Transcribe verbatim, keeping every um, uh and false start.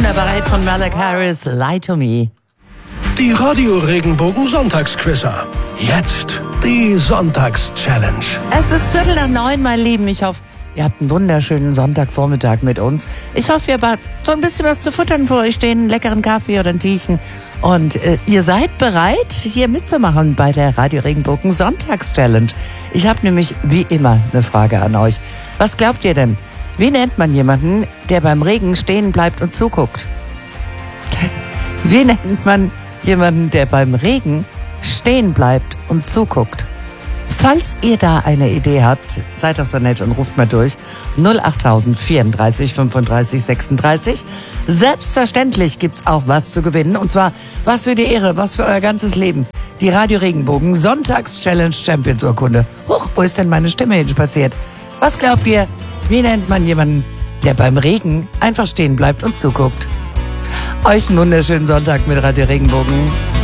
Wunderbarer Hit von Malek Harris, Lie to Me. Die Radio Regenbogen Sonntagsquizzer. Jetzt die Sonntags-Challenge. Es ist Viertel nach neun, mein Lieben. Ich hoffe, ihr habt einen wunderschönen Sonntagvormittag mit uns. Ich hoffe, ihr habt so ein bisschen was zu futtern vor euch stehen, einen leckeren Kaffee oder ein Tierchen. Und äh, ihr seid bereit, hier mitzumachen bei der Radio Regenbogen Sonntags-Challenge. Ich habe nämlich wie immer eine Frage an euch. Was glaubt ihr denn? Wie nennt man jemanden, der beim Regen stehen bleibt und zuguckt? Wie nennt man jemanden, der beim Regen stehen bleibt und zuguckt? Falls ihr da eine Idee habt, seid doch so nett und ruft mal durch. null acht tausend vierunddreißig fünfunddreißig sechsunddreißig. Selbstverständlich gibt's auch was zu gewinnen. Und zwar was für die Ehre, was für euer ganzes Leben. Die Radio Regenbogen Sonntags-Challenge Champions Urkunde. Huch, wo ist denn meine Stimme hinspaziert? Was glaubt ihr, wie nennt man jemanden, der beim Regen einfach stehen bleibt und zuguckt? Euch einen wunderschönen Sonntag mit Radio Regenbogen.